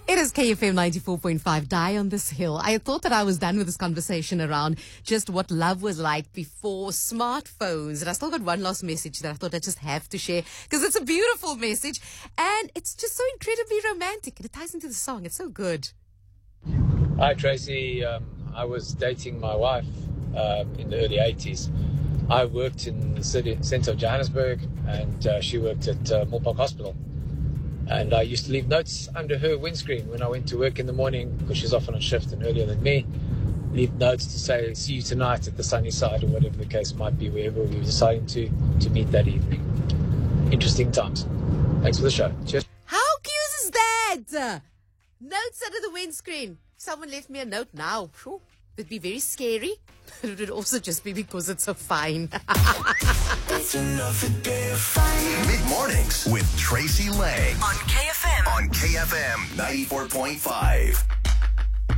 It is KFM 94.5, Die on This Hill. I thought that I was done with this conversation around just what love was like before smartphones. And I still got one last message that I thought I just have to share because it's a beautiful message and it's just so incredibly romantic. And it ties into the song. It's so good. Hi, Tracy. I was dating my wife in the early 80s. I worked in the centre of Johannesburg and she worked at Moorpark Hospital. And I used to leave notes under her windscreen when I went to work in the morning because she's often on shift and earlier than me. Leave notes to say, see you tonight at the sunny side or whatever the case might be, wherever we were deciding to meet that evening. Interesting times. Thanks for the show. Cheers. How cute is that? Notes under the windscreen. Someone left me a note now. Whew. It'd be very scary, but it would also just be because it's so fine. Mid-mornings with Tracy Lang. On KFM. On KFM 94.5.